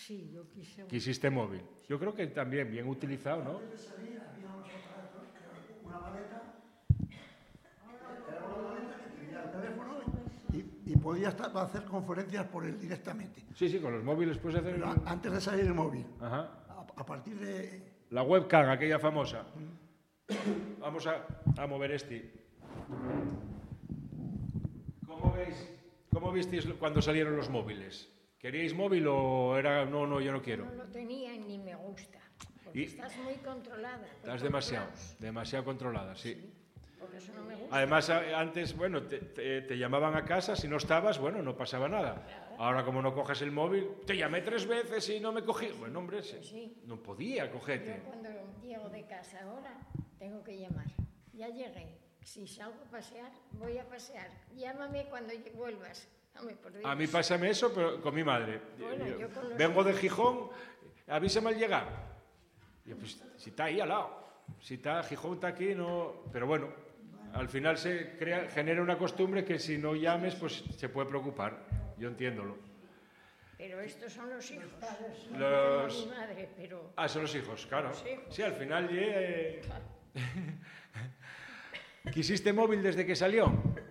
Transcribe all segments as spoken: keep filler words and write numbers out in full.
Sí, yo quise... Quisiste móvil. Yo creo que también bien utilizado, ¿no? Antes de salir había unos aparatos, que era una maleta, era una maleta que tenía el teléfono y, y podía estar, hacer conferencias por él directamente. Sí, sí, con los móviles puedes hacer... Pero a- antes de salir el móvil. Ajá. A, a partir de... La webcam, aquella famosa. Vamos a, a mover este. ¿Cómo veis? ¿Cómo visteis cuando salieron los móviles? ¿Queríais móvil o era no, no, yo no quiero? No lo tenía y ni me gusta. Porque Y- estás muy controlada. Estás demasiado, demasiado controlada, sí. Por eso no me gusta. Además, a- antes, bueno, te, te- te llamaban a casa, si no estabas, bueno, no pasaba nada. Ahora, como no coges el móvil, te llamé tres veces y no me cogí. Bueno, hombre, sí, Sí. no podía Yo cogerte. cuando llego de casa ahora, tengo que llamar. Ya llegué. Si salgo a pasear, voy a pasear. Llámame cuando lle- vuelvas. Dame, por Dios. A mí pásame eso, pero con mi madre. Bueno, Yo- yo con los Vengo de hijos. Gijón, avísame al llegar. Yo, pues, si está ahí al lado, si está, Gijón está aquí, no... Pero bueno, al final se crea, genera una costumbre que si no llames, pues se puede preocupar. Yo entiéndolo. Pero estos son los hijos. Los- No tengo mi madre, pero... Ah, son los hijos, claro. Los hijos. Sí, al final... eh, ¿Quisiste móvil desde que salió?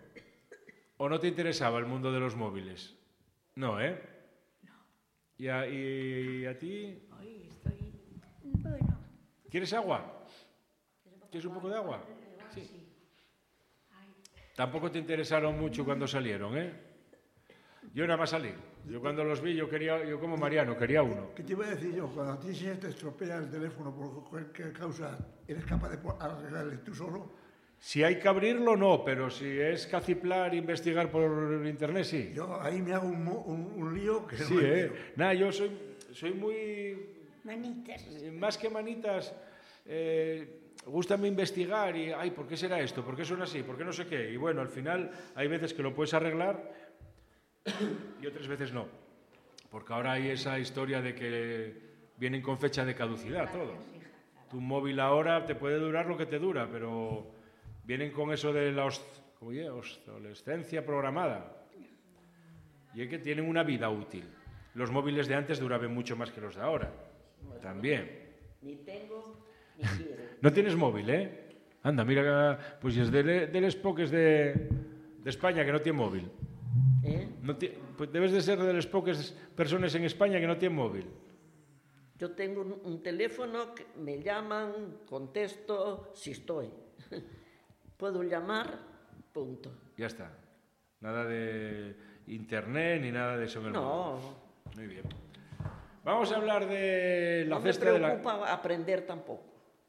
¿O no te interesaba el mundo de los móviles? No, ¿eh? No. ¿Y a, y a ti? Hoy estoy... Bueno, ¿Quieres agua? ¿Quieres un poco de agua? Sí. Tampoco te interesaron mucho cuando salieron, ¿eh? Yo nada más salí. Yo cuando los vi, yo quería, yo como Mariano, quería uno. ¿Qué te iba a decir yo? Cuando a ti se te estropea el teléfono por cualquier causa, ¿eres capaz de po- arreglarle tú solo? Si hay que abrirlo, no, pero si es caciplar, investigar por internet, sí. Yo ahí me hago un, mo- un- un lío que Sí, no ¿eh? entiendo. Nada, yo soy, soy muy... manitas. Más que manitas, eh, gústame investigar y, ay, ¿por qué será esto? ¿Por qué suena así? ¿Por qué no sé qué? Y bueno, al final hay veces que lo puedes arreglar y otras veces no. Porque ahora hay esa historia de que vienen con fecha de caducidad todo. Tu móvil ahora te puede durar lo que te dura, pero vienen con eso de la os- ¿cómo dice? Obsolescencia programada. Y es que tienen una vida útil. Los móviles de antes duraban mucho más que los de ahora. También. Ni tengo, ni quiero. No tienes móvil, ¿eh? Anda, mira, pues es de, de los poques de, de España que no tiene móvil. ¿Eh? No ti- pues debes de ser de las pocas personas en España que no tienen móvil. Yo tengo un, un teléfono que me llaman, contesto si estoy. Puedo llamar, punto. Ya está. Nada de internet ni nada de eso en el móvil. No, Muy bien. Vamos a hablar de la no me cesta de la... preocupa aprender tampoco.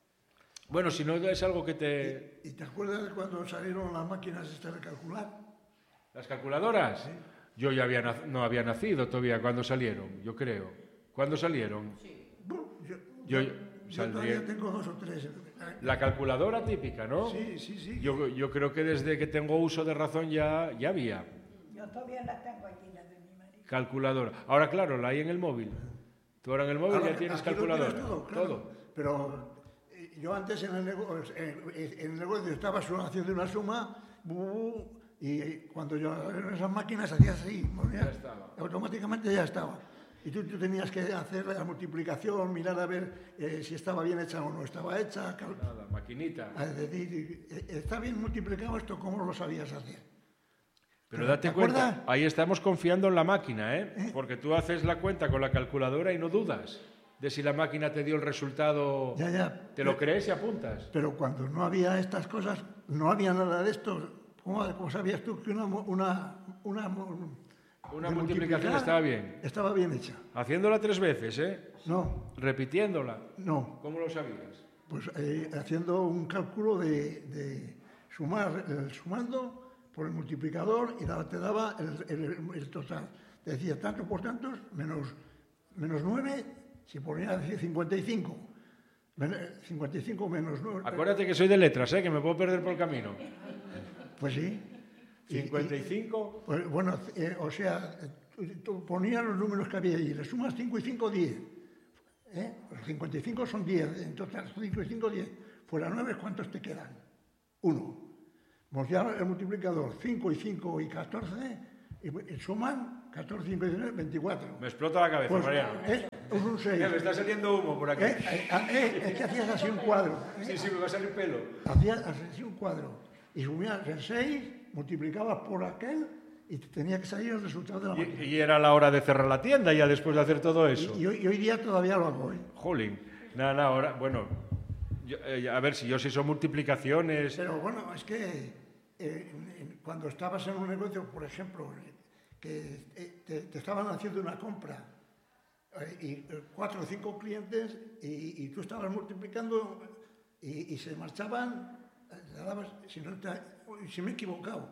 Bueno, si no es algo que te... ¿Y te acuerdas de cuando salieron las máquinas estas de calcular? ¿Las calculadoras? Yo ya había nac- no había nacido todavía cuando salieron, yo creo. ¿Cuándo salieron? Bueno, yo, Yo- yo, yo saldría- todavía tengo dos o tres. La calculadora típica, ¿no? Sí, sí, sí. Yo, yo creo que desde que tengo uso de razón ya, ya había Yo todavía la tengo aquí, la de mi marido. calculadora. Ahora, claro, la hay en el móvil. Tú ahora en el móvil Ahora, ya tienes aquí lo calculadora. tienes todo, claro. Pero eh, yo antes en el, nego- en, en el negocio estaba solo haciendo una suma bu- y cuando yo en esas máquinas hacías así, movía, Ya estaba. automáticamente ya estaba. Y tú, tú tenías que hacer la multiplicación, mirar a ver eh, si estaba bien hecha o no estaba hecha. cal- Nada, maquinita. Es decir, eh, está bien multiplicado esto, ¿cómo lo sabías hacer? Pero ¿Te date cuenta, acuerdas? ahí estamos confiando en la máquina, ¿eh? Porque tú haces la cuenta con la calculadora y no dudas de si la máquina te dio el resultado. Ya, ya. Te lo crees y apuntas. Pero cuando no había estas cosas, no había nada de esto. ¿Cómo, cómo sabías tú que una, mo- una, una, mo- Una de multiplicación multiplicar estaba bien. Estaba bien hecha. Haciéndola tres veces, ¿eh? No, Repitiéndola. no. ¿Cómo lo sabías? Pues eh, haciendo un cálculo de, de sumar, el sumando por el multiplicador y daba- te daba el, el- el total. Te decía tanto por tantos, menos, menos nueve, si ponía cincuenta y cinco. Men- cincuenta y cinco menos nueve. Acuérdate que soy de letras, ¿eh? Que me puedo perder por el camino. Pues sí. Y- cincuenta y y- cinco. Pues, bueno, eh, o sea, tú, tú ponías los números que había allí, le sumas cinco y cinco, diez. ¿Eh? Los cincuenta y cinco son diez, en total cinco y cinco, diez. Fuera nueve, ¿cuántos te quedan? Uno. Pues ya el multiplicador, cinco y cinco y catorce, y, y suman catorce, cinco, diecinueve, veinticuatro. Me explota la cabeza, Pues, Mariano. eh, un seis. Eh, me está saliendo humo por aquí. Eh, eh, eh, es que hacías así un cuadro. Sí, sí, me va a salir pelo. Hacías así un cuadro. Y sumías el seis, multiplicabas por aquel y te tenía que salir el resultado de la máquina. Y, y era la hora de cerrar la tienda ya después de hacer todo eso. Y, y hoy, y hoy día todavía lo hago. ¿eh? Jolín. Nada, nada, ahora, bueno, yo, eh, a ver si yo sí son multiplicaciones. Pero bueno, es que eh, en- en- cuando estabas en un negocio, por ejemplo, que eh, te, te estaban haciendo una compra eh, y eh, cuatro o cinco clientes y, y tú estabas multiplicando y, y se marchaban, eh, le dabas, si, no te, uy, si me he equivocado.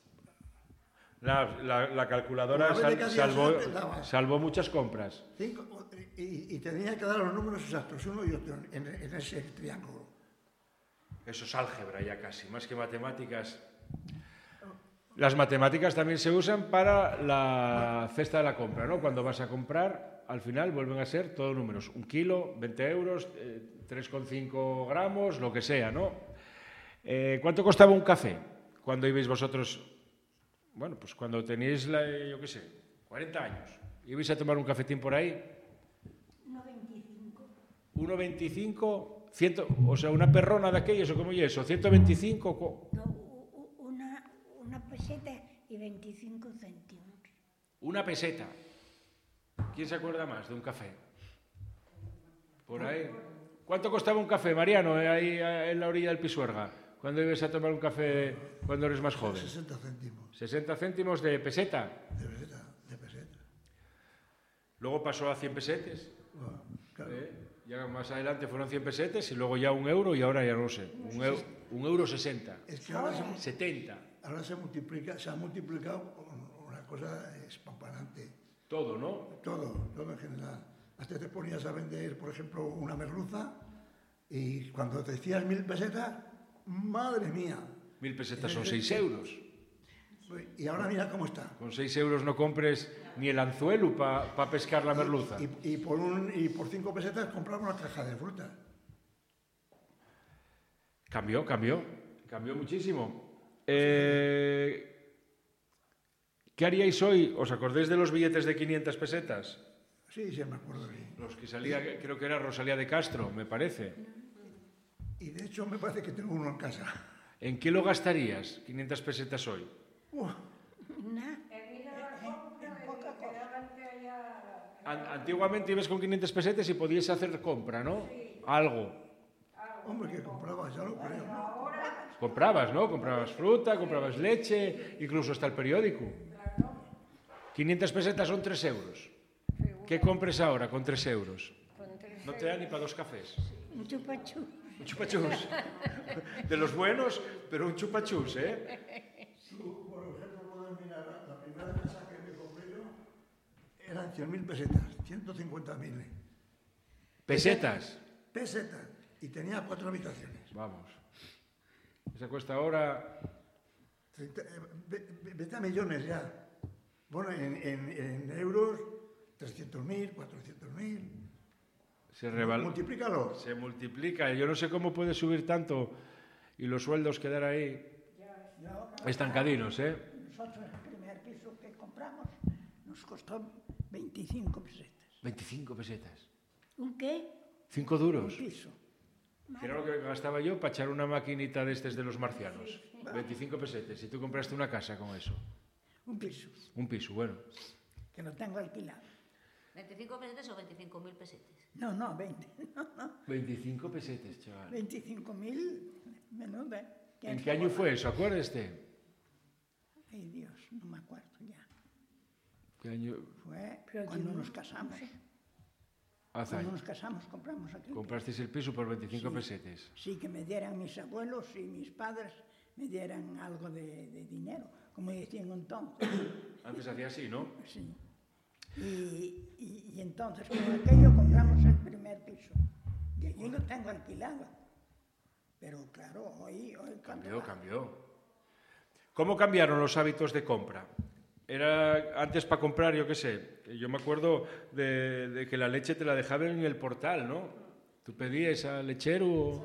La, la- la calculadora Una vez sal- de cada día salvó, se daba. salvó muchas compras. Cinco, y, y tenía que dar los números exactos, uno y otro, en, en ese triángulo. Eso es álgebra ya casi, más que matemáticas. Las matemáticas también se usan para la cesta de la compra, ¿no? Cuando vas a comprar, al final vuelven a ser todos números. Un kilo, veinte euros, eh, tres coma cinco gramos, lo que sea, ¿no? Eh, ¿Cuánto costaba un café cuando ibais vosotros? Bueno, pues cuando teníais, la, yo qué sé, cuarenta años. ¿Ibais a tomar un cafetín por ahí? uno veinticinco. uno veinticinco, cien, o sea, una perrona de aquellos, o como y eso, ciento veinticinco... co- No, u- u- una, una peseta y veinticinco céntimos. Una peseta. ¿Quién se acuerda más de un café? Por ahí. ¿Cuánto costaba un café, Mariano, eh, ahí eh, en la orilla del Pisuerga? Cuando ibas a tomar un café cuando eres más joven. sesenta céntimos sesenta céntimos de peseta. de peseta. De peseta. Luego pasó a cien pesetes. Bueno, claro. ¿eh? Ya más adelante fueron cien pesetes y luego ya un euro y ahora ya no sé. Un, eu- un euro sesenta. Es que ahora se, setenta. ahora se multiplica, se ha multiplicado una cosa espampanante. Todo, ¿no? Todo, todo en general. Hasta te ponías a vender, por ejemplo, una merluza y cuando te decías mil pesetas, madre mía. Mil pesetas son seis euros. Y ahora mira cómo está. Con seis euros no compres ni el anzuelo para pescar la merluza. Y, y por un, y por cinco pesetas compramos una caja de fruta. Cambió, cambió, cambió muchísimo. Eh, ¿Qué haríais hoy? ¿Os acordáis de los billetes de quinientas pesetas? Sí, sí, me acuerdo. Sí. Los que salía, creo que era Rosalía de Castro, me parece. Y de hecho me parece que tengo uno en casa. ¿En qué lo gastarías, quinientas pesetas hoy? Uf, Una, An- Antiguamente ibas con quinientas pesetas y podías hacer compra, ¿no? Algo. hombre, que compraba, ya lo creo. ¿no? Comprabas, ¿no? Comprabas fruta, comprabas leche, incluso hasta el periódico. quinientas pesetas son tres euros. ¿Qué compres ahora con tres euros? Con tres No te da ni para dos cafés. un chupachú. Un chupachús. De los buenos, pero un chupachús, ¿eh? Tú, por ejemplo, puedes mirar la, la primera casa que me compré yo, eran cien mil pesetas, ciento cincuenta mil. Pesetas. Pesetas. Y tenía cuatro habitaciones. Vamos. Esa cuesta ahora... treinta, eh, ve- ve- vete a millones ya. Bueno, en, en, en euros, trescientos mil, cuatrocientos mil. Se, reval... Multiplícalo. se multiplica. Yo no sé cómo puede subir tanto y los sueldos quedar ahí estancadinos, ¿eh? Nosotros el primer piso que compramos nos costó veinticinco pesetas. veinticinco pesetas. ¿Un qué? Cinco duros. Un piso. Que era lo que gastaba yo para echar una maquinita de estos de los marcianos. veinticinco pesetas. Y tú compraste una casa con eso. Un piso. Un piso, bueno. Que lo tengo alquilado. ¿veinticinco pesetas o veinticinco mil pesetas? No, no, veinte. No, no. veinticinco pesetas, chaval. veinticinco mil, menuda. ¿En qué año fue eso? Acuérdate. Ay, Dios, no me acuerdo ya. ¿Qué año? Fue cuando nos casamos. Hace Cuando años. nos casamos compramos aquí. Comprasteis el piso por veinticinco Sí. pesetas. Sí, que me dieran mis abuelos y mis padres, me dieran algo de, de dinero, como decían entonces. Antes hacía así, ¿no? Sí. Y, y- y entonces con aquello compramos el primer piso. Y allí lo tengo alquilado. Pero claro, hoy... hoy Cambió, cuando- cambió. ¿Cómo cambiaron los hábitos de compra? Era antes para comprar, yo qué sé. Yo me acuerdo de, de que la leche te la dejaban en el portal, ¿no? Tú pedías al lechero.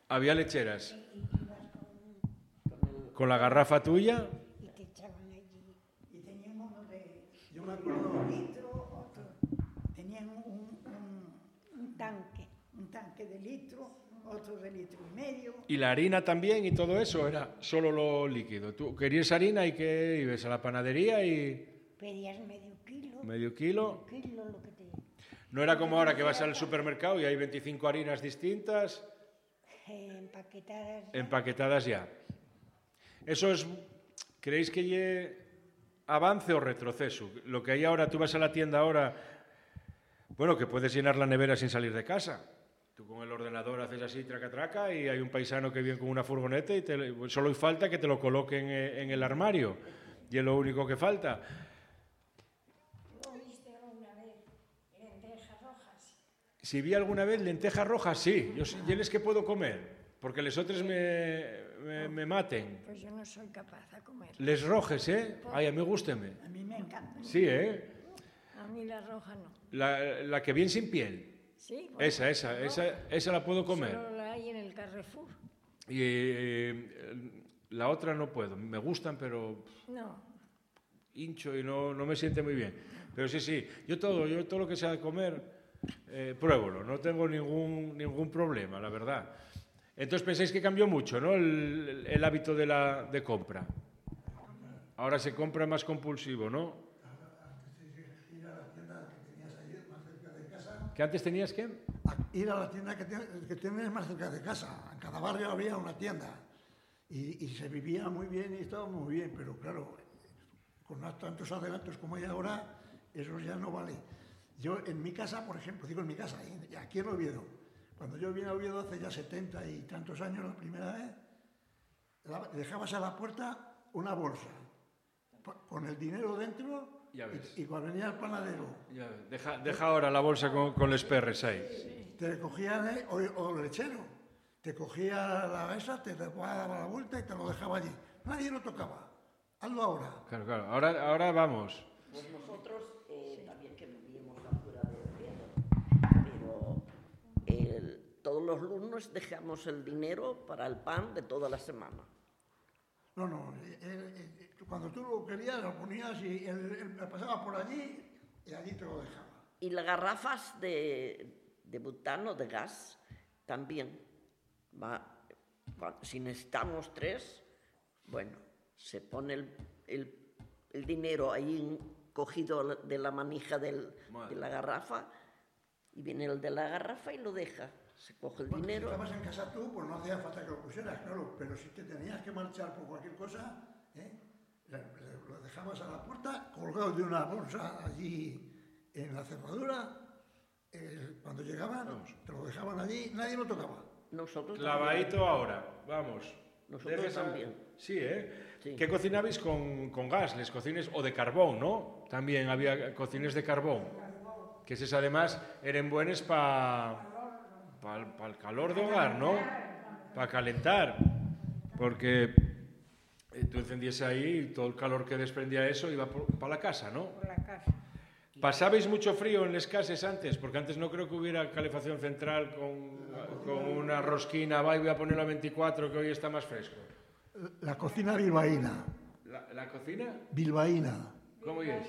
Había lecheras. Con la garrafa tuya. Y te echaban allí. Y tenían uno de, yo me acuerdo, un litro, otro. Tenían un, un, Un tanque. un tanque de litro, otro de litro y medio. Y la harina también y todo eso era solo lo líquido. Tú querías harina y que ibas a la panadería y Pedías medio kilo. medio kilo. Medio kilo lo que te... No era como ahora que vas al supermercado y hay veinticinco harinas distintas eh, empaquetadas. empaquetadas ya. Eso es, ¿creéis que lle avance o retroceso? Lo que hay ahora, tú vas a la tienda ahora, bueno, que puedes llenar la nevera sin salir de casa. Tú con el ordenador haces así, traca, traca, y hay un paisano que viene con una furgoneta y te, solo falta que te lo coloquen en el armario. Y es lo único que falta. ¿No viste alguna vez lentejas rojas? Si vi alguna vez lentejas rojas, sí. Yo sí, les que puedo comer, porque les otros me, me, me maten. Pues yo no soy capaz de comer. Les rojes, ¿eh? Ay, a mí gústeme. A mí me encanta. Sí, ¿eh? A mí la roja no. La, la que viene sin piel. Sí, bueno, Esa, esa, la esa, roja esa la puedo comer. Solo la hay en el Carrefour. Y eh, la otra no puedo. Me gustan, pero No. hincho y no, no me siente muy bien. Pero sí, sí. Yo todo, yo todo lo que sea de comer, eh, pruébolo. No tengo ningún, ningún problema, la verdad. Entonces pensáis que cambió mucho, ¿no? El, el hábito de la de compra. Ahora se compra más compulsivo, ¿no? ¿Que antes tenías que? A ir a la tienda que, te- que tienes más cerca de casa. En cada barrio había una tienda. Y, y se vivía muy bien y estaba muy bien, pero claro, con tantos adelantos como hay ahora, eso ya no vale. Yo en mi casa, por ejemplo, digo en mi casa, y aquí en Oviedo, cuando yo vine a Oviedo hace ya setenta y tantos años la primera vez, la- dejabas a la puerta una bolsa po- con el dinero dentro. Ya ves. Y, y cuando venía el panadero, Ya, deja, deja ahora la bolsa con, con los perres ahí. te cogían, eh, o, o el lechero, te cogía la esa, te daba la vuelta y te lo dejaba allí. Nadie lo tocaba. Hazlo ahora. Claro, claro. Ahora, ahora vamos. Pues nosotros eh, también que vivíamos afuera de Oviedo, pero el- todos los lunes dejamos el dinero para el pan de toda la semana. No, no. eh, eh, eh, cuando tú lo querías, lo ponías y él, él pasaba por allí y allí te lo dejaba. Y las garrafas de, de butano, de gas, también. Va, va- si necesitamos tres, bueno, se pone el, el- el dinero ahí en- cogido de la manija del- de la garrafa y viene el de la garrafa y lo deja. Se coge el Bueno, dinero. Si estabas en casa tú, pues no hacía falta que lo pusieras, claro. Pero si te tenías que marchar por cualquier cosa, ¿eh? Le- le- lo dejabas a la puerta, colgado de una bolsa allí en la cerradura. eh, cuando llegaban, te lo dejaban allí, nadie lo tocaba. Nosotros también. Clavadito ahora, vamos. Nosotros Dejes a- también. Sí, ¿eh? Sí. ¿Qué cocinabais con, con gas? Les cocines o de carbón, ¿no? También había cocines de carbón. Que esas además eran buenas para pa, el calor de hogar, ¿no? Para calentar. Porque eh, tú encendías ahí y todo el calor que desprendía eso iba para la casa, ¿no? Por la casa. ¿Pasabais mucho frío en las casas antes? Porque antes no creo que hubiera calefacción central con, con una rosquina, va y voy a ponerlo a veinticuatro, que hoy está más fresco. La cocina bilbaína. ¿La, la cocina? Bilbaína. ¿Cómo es?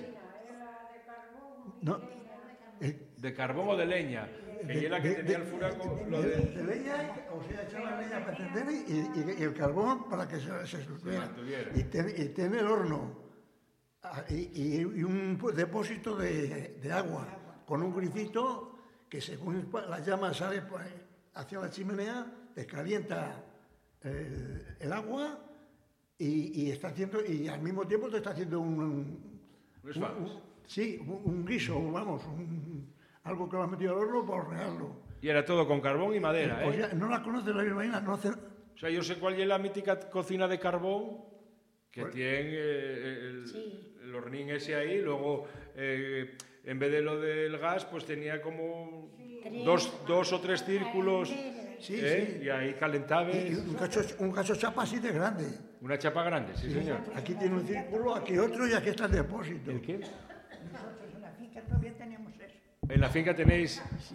No, eh, ¿De carbón o de leña? Que es la que de- tenía de- el furaco, lo de, de... de leña, o sea, echaban leña para encender y, y- y el carbón para que se, se subiera. mantuviera. Y, ten- y tiene el horno ah, y, y- y un pu- depósito de, de agua con un grifito que según la llama sale pues, hacia la chimenea, te calienta el, el agua y, y está haciendo y al mismo tiempo te está haciendo un, un- Unos un- fabs. un- sí, un, un guiso, vamos, un- algo que lo has metido al horno para hornearlo. Y era todo con carbón y madera, O ¿eh? sea, no la conoces la bilbaína, no hace... O sea, yo sé cuál es la mítica cocina de carbón que tiene eh, el, Sí. el hornín ese ahí, luego eh, en vez de lo del gas, pues tenía como dos, dos o tres círculos, Sí, ¿eh? sí. Y ahí calentabas. Y un cacho, un cacho chapa así de grande. Una chapa grande, sí, señor. Aquí tiene un círculo, aquí otro y aquí está el depósito. ¿El qué? Nosotros en la finca todavía teníamos eso. En la finca tenéis Sí.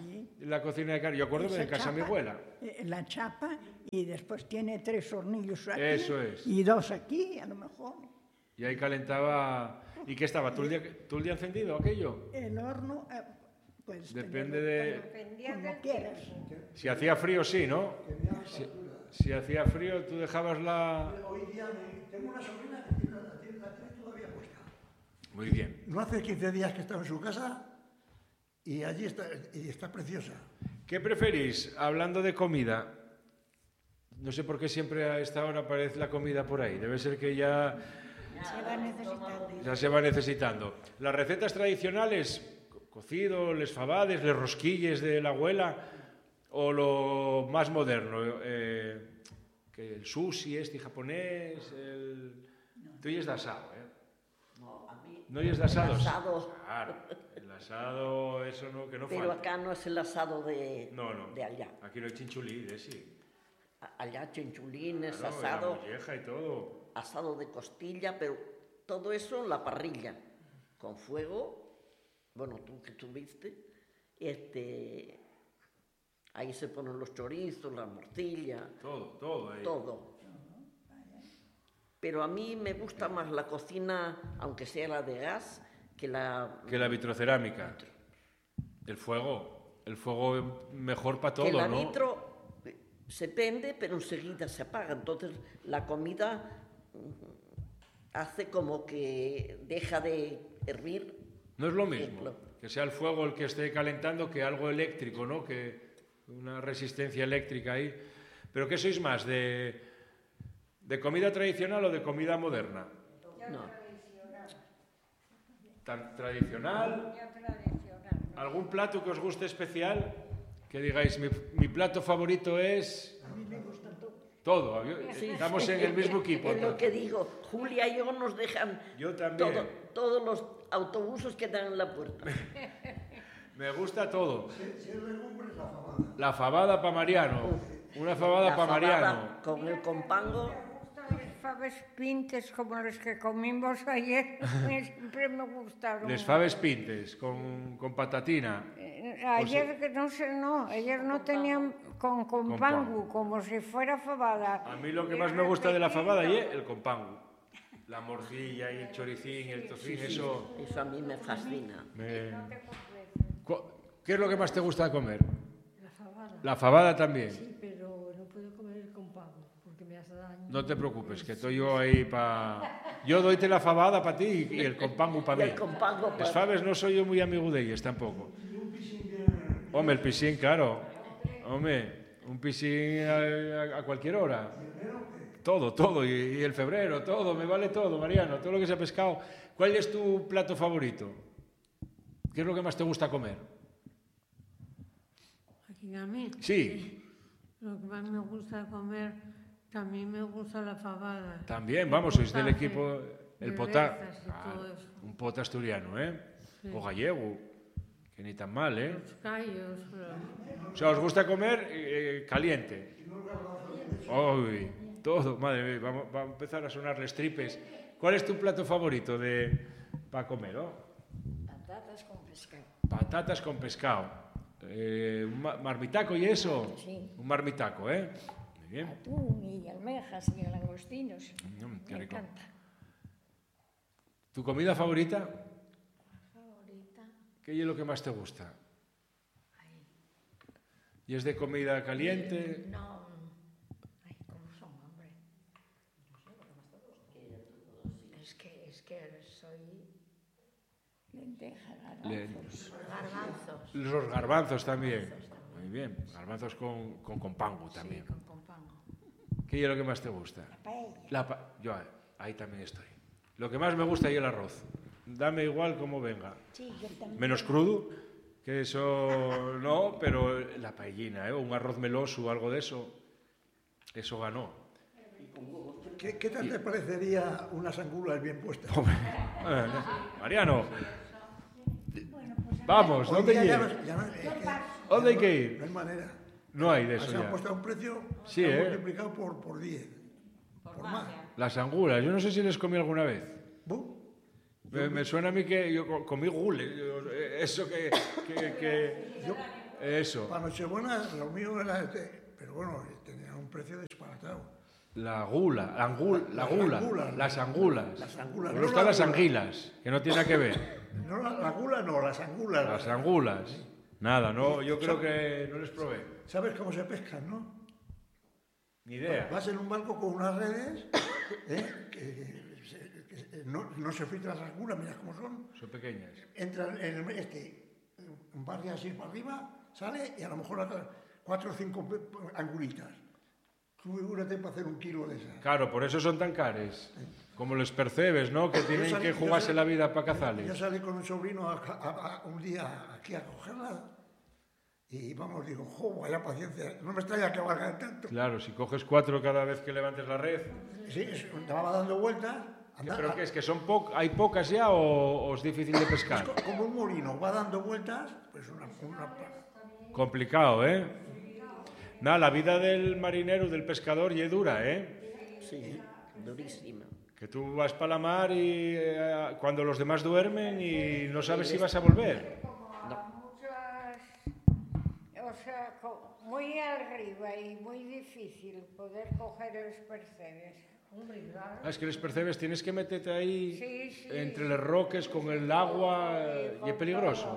la cocina de carne. Yo acuerdo Esa de casa de mi chapa, abuela. eh, La chapa y después tiene tres hornillos aquí. Eso es. Y dos aquí, a lo mejor. Y ahí calentaba... ¿Y qué estaba? ¿Todo el día, todo el día encendido aquello? El horno, eh, pues... Depende tenerlo de... Dependía Como del quieras. Si hacía frío, sí, ¿no? Si, si hacía frío, tú dejabas la... Hoy día me- tengo una sobrina que tiene la tiene la tiene todavía puesta. Muy bien. No hace quince días que estaba en su casa y allí está, y está preciosa. ¿Qué preferís, hablando de comida? No sé por qué siempre a esta hora aparece la comida por ahí. Debe ser que ya, Se va necesitando. ya se va necesitando. Las recetas tradicionales, co- cocido, les fabades, les rosquilles de la abuela, o lo más moderno, eh, que el sushi este japonés, el... Tú y es de asado, ¿eh? No, a mí... ¿No y es de asados? Asado. Claro, el asado, eso no, que no Pero falta. acá no es el asado de, No, no. de allá. Aquí no hay chinchulí, de sí. A- Allá chinchulines, Claro, asado, la molleja y todo. asado de costilla, pero todo eso en la parrilla, con fuego, bueno, tú que tuviste, este, ahí se ponen los chorizos, la morcilla, Todo, todo ahí. todo. Pero a mí me gusta más la cocina, aunque sea la de gas, que la, Que la vitrocerámica. El fuego. El fuego mejor para todo, que la ¿no? vitro eh, se pende, pero enseguida se apaga. Entonces la comida mm, hace como que deja de hervir. No es lo mismo Claro. que sea el fuego el que esté calentando que algo eléctrico, ¿no? Que una resistencia eléctrica ahí. ¿Pero qué sois más, de, de comida tradicional o de comida moderna? No. Tan tradicional. Ya tradicional. ¿Algún plato que os guste especial? Que digáis, mi, mi plato favorito es... A mí me gusta todo. Todo. Yo- Estamos en el mismo equipo. Es lo que digo. Julia y yo nos dejan Yo también. todo- todos los autobuses que dan en la puerta. Me gusta todo. Si es legumbres, la fabada. La fabada para Mariano. Una fabada La para fabada Mariano. con el compango. Los faves pintes como los que comimos ayer, siempre me gustaron. Les faves pintes con, con patatina. Eh, Ayer, que no sé, no, ayer no tenían con compangu, como si fuera fabada. A mí lo que más me gusta de la fabada y el compango. La morcilla y el choricín y el tocín, eso... Eso a mí me fascina. me- Cu- ¿Qué es lo que más te gusta comer? La fabada. La fabada también. Sí, pero no puedo comer el compavo porque me hace daño. No te preocupes, que estoy yo ahí para... Yo doyte la fabada para ti y el compango Y para mí. el compango Las para- faves no soy yo muy amigo de ellas tampoco. Hombre, el piscín, claro. Hombre, un piscín a, a- a cualquier hora. Todo, todo. Y, y el febrero, todo, me vale todo, Mariano. Todo lo que se ha pescado. ¿Cuál es tu plato favorito? ¿Qué es lo que más te gusta comer? Aquí a mí. Sí, Lo que más me gusta comer, también me gusta la fabada. también, vamos, sois del Potaje, equipo... El de pota... berzas y Ah, todo eso. un pota asturiano, ¿eh? Sí. O gallego, que ni tan mal, ¿eh? Los callos. lo- O sea, ¿os gusta comer eh, caliente? Uy, todo, madre mía, vamos, va a empezar a sonarles tripes. ¿Cuál es tu plato favorito de para comer, oh? Patatas con pescado. Patatas con pescado. Eh, un ma- marmitaco y eso. Sí. Un marmitaco, ¿eh? Muy bien. Atún y almejas y langostinos. Mm, qué Me rico. encanta. ¿Tu comida favorita? Favorita. ¿Qué es lo que más te gusta? ¿Y es de comida caliente? No. Ay, ¿cómo son, hombre? Es que, es que soy lenteja, Le- garbanzos. Garbanzos. Los garbanzos también. Muy bien. Garbanzos con, con compango también. Sí, con compango. ¿Qué es lo que más te gusta? Paella. La pa- Yo ahí también estoy. Lo que más me gusta es el arroz. Dame igual como venga. Sí, yo también. Menos crudo, que eso no, pero la paellina, ¿eh? Un arroz meloso o algo de eso, eso ganó. ¿Qué, qué tal te parecería unas angulas bien puestas? Eh, Mariano, vamos, Hoy ¿dónde día ya quieres? no- ya no- es que ¿Dónde hay que no ir? hay manera. No hay de eso Se han ya. puesto a un precio Sí, se han ¿eh? multiplicado por, por diez. Por, más. Las angulas, yo no sé si les comí alguna vez. Bu, Me, me suena a mí que yo co- comí gules, yo- eso que... que- que- Yo, Eso. Para Nochebuena lo mío era este, pero bueno, tenía un precio disparatado. La gula, la, angul, la gula, angulas. las angulas. Las angulas. Luego no están la las gula. anguilas, que no tiene nada que ver. No, la, la gula no, las angulas. Las angulas. Nada, no, yo creo que no les probé. ¿Sabes cómo se pescan, no? Ni idea. Vas en un barco con unas redes, ¿eh? que, que se- que no, no se filtran las angulas, mira cómo son. Son pequeñas. Entran en el, este, un par de así para arriba, sale y a lo mejor atrás, cuatro o cinco pe- angulitas. Tú figúrate para hacer un kilo de esas. Claro, por eso son tan cares. Como los percebes, ¿no? Que tienen Yo salí- que yo jugarse salí- la vida para Yo cazarles. salí con un sobrino a- a- a- un día aquí a cogerla y vamos, digo, jo, vaya paciencia, no me extraña que valgan tanto. Claro, si coges cuatro cada vez que levantes la red. Sí, es- estaba dando vueltas, anda- ¿Pero qué es? ¿Que son po hay pocas ya o, o es difícil de pescar? co- como un molino, va dando vueltas, pues una... una Complicado, ¿eh? Nada, la vida del marinero, del pescador, y es dura, ¿eh? Sí, durísima. Que tú vas para la mar y eh, cuando los demás duermen y no sabes si vas a volver. Muchas, o sea, co- muy arriba y muy difícil poder coger los percebes. Ah, es que les percebes, tienes que meterte ahí Sí, sí. entre los roques con el agua eh, y es peligroso.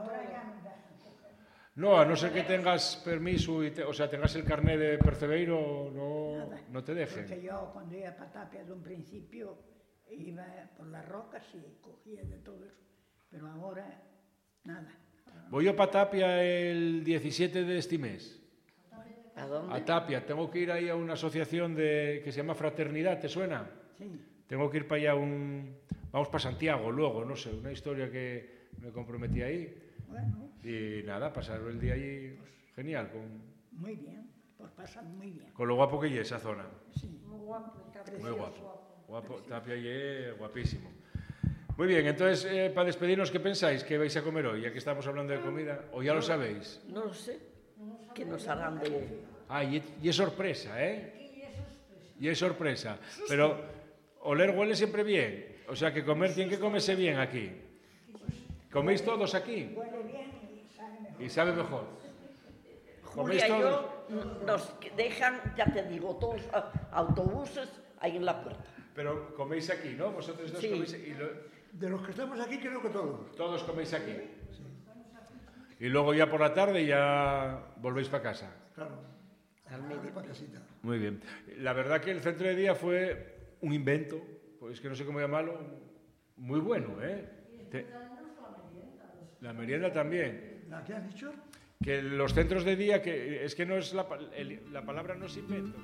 No, a no ser que tengas permiso, y te- o sea, tengas el carnet de percebeiro, no, no te dejen. Porque yo cuando iba a Patapia de un principio iba por las rocas y cogía de todo eso. Pero ahora, nada. Voy yo para Tapia el diecisiete de este mes. ¿A dónde? A Tapia, tengo que ir ahí a una asociación de, que se llama Fraternidad, ¿te suena? Sí. Tengo que ir para allá un... Vamos para Santiago luego, no sé, una historia que me comprometí ahí. Bueno, Y nada, pasar el día allí, genial, con, muy bien. Pues pasan muy bien. con lo guapo que es esa zona. Sí. Muy guapo, está Muy guapo. guapo Tapia allí es guapísimo. Muy bien, entonces, eh, para despedirnos, ¿qué pensáis que vais a comer hoy? Ya que estamos hablando de comida, ¿o ya lo sabéis? No lo sé. ¿Qué nos harán de...? Ah, y, y es sorpresa, ¿eh? Y es sorpresa. Pero oler huele siempre bien. O sea que comer tiene que comerse bien aquí. ¿Coméis todos aquí? Huele bien y sabe mejor. Y sabe mejor. ¿Coméis Julia y todos? yo nos dejan, ya te digo, todos a- autobuses ahí en la puerta. Pero coméis aquí, ¿no? Vosotros dos Sí. coméis y lo- De los que estamos aquí creo que todos. todos coméis aquí. Y luego ya por la tarde ya volvéis para casa. Claro. Al medio. Para casita. Muy bien. La verdad que el centro de día fue un invento, pues que no sé cómo llamarlo, muy bueno, ¿eh? Te- La merienda también. ¿La que has dicho? Que los centros de día, que es que no es la, pa- el- la palabra no es invento.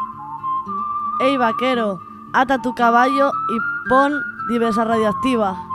Ey vaquero, ata tu caballo y pon diversa radioactiva.